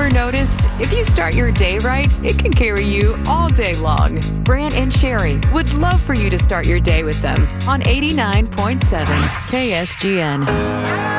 Ever noticed? If you start your day right, it can carry you all day long. Brant and Sherry would love for you to start your day with them on 89.7 KSGN.